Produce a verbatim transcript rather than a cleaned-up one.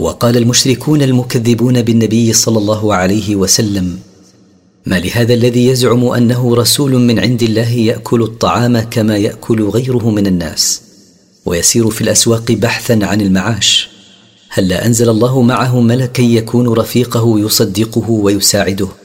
وقال المشركون المكذبون بالنبي صلى الله عليه وسلم: ما لهذا الذي يزعم أنه رسول من عند الله يأكل الطعام كما يأكل غيره من الناس ويسير في الأسواق بحثا عن المعاش؟ هل أنزل الله معه ملكا يكون رفيقه يصدقه ويساعده؟